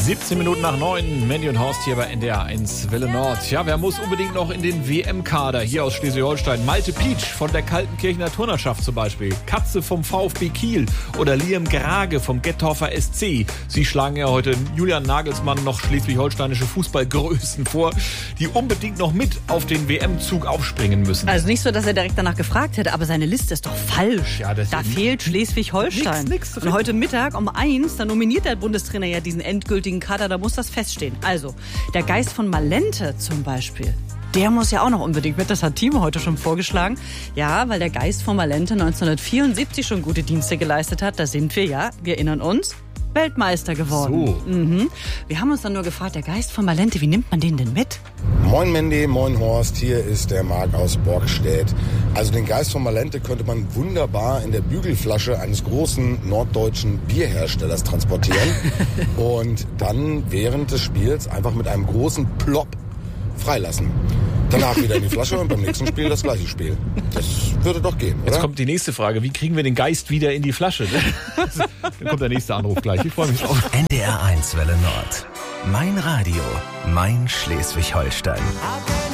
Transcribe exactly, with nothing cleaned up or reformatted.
siebzehn Minuten nach neun, Mandy und Horst hier bei N D R eins Welle Nord. Ja, wer muss unbedingt noch in den W M-Kader hier aus Schleswig-Holstein? Malte Pietsch von der Kaltenkirchener Turnerschaft zum Beispiel, Katze vom VfB Kiel oder Liam Grage vom Gettorfer S C. Sie schlagen ja heute Julian Nagelsmann noch schleswig-holsteinische Fußballgrößen vor, die unbedingt noch mit auf den W M-Zug aufspringen müssen. Also nicht so, dass er direkt danach gefragt hätte, aber seine Liste ist doch falsch. Ja, das da fehlt Schleswig-Holstein. Nix, nix Und heute Mittag um eins, da nominiert der Bundestrainer ja diesen endgültigen Kader, da muss das feststehen. Also, der Geist von Malente zum Beispiel, der muss ja auch noch unbedingt mit. Das hat Timo heute schon vorgeschlagen. Ja, weil der Geist von Malente neunzehnhundertvierundsiebzig schon gute Dienste geleistet hat. Da sind wir, ja, wir erinnern uns, Weltmeister geworden. So. Mhm. Wir haben uns dann nur gefragt, der Geist von Malente, wie nimmt man den denn mit? Moin Mandy, moin Horst, hier ist der Marc aus Borgstedt. Also den Geist von Malente könnte man wunderbar in der Bügelflasche eines großen norddeutschen Bierherstellers transportieren und dann während des Spiels einfach mit einem großen Plop freilassen. Danach wieder in die Flasche und beim nächsten Spiel das gleiche Spiel. Das würde doch gehen, oder? Jetzt kommt die nächste Frage. Wie kriegen wir den Geist wieder in die Flasche? Dann kommt der nächste Anruf gleich. Ich freue mich auch. N D R eins Welle Nord. Mein Radio, mein Schleswig-Holstein.